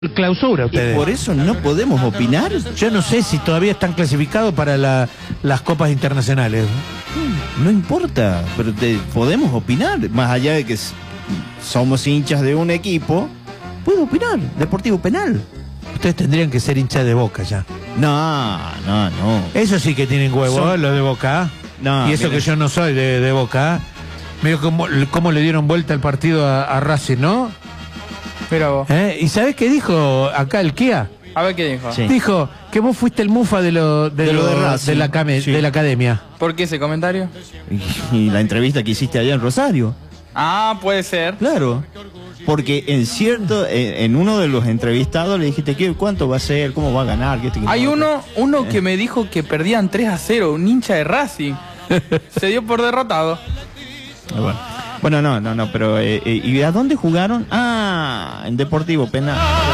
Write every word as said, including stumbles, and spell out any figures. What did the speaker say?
Clausura ustedes. ¿Y por eso no podemos opinar? Yo no sé si todavía están clasificados para la, las copas internacionales. No importa, pero te, podemos opinar. Más allá de que somos hinchas de un equipo, puedo opinar. Deportivo Penal. Ustedes tendrían que ser hinchas de Boca ya. No, no, no. Eso sí que tienen huevo, Son... ¿eh? Lo de Boca. No, y eso miren. que yo no soy de, de Boca. Mira cómo, cómo le dieron vuelta el partido a, a Racing, ¿no? Mira vos. ¿Eh? ¿Y sabés qué dijo acá el Kia? A ver qué dijo. Sí. Dijo que vos fuiste el mufa de lo de, De lo, lo de Racing. de, la, came, Sí. de la academia. ¿Por qué ese comentario? Y, y la entrevista que hiciste allá en Rosario. Ah, puede ser. Claro. Porque en cierto, en, en uno de los entrevistados le dijiste, ¿qué, ¿cuánto va a ser? ¿Cómo va a ganar? ¿Qué, qué, Hay qué, uno, uno Eh. que me dijo que perdían tres a cero, un hincha de Racing. Se dio por derrotado. Bueno. Bueno, no, no, no, pero eh, eh, ¿y a dónde jugaron? Ah, en Deportivo Penal.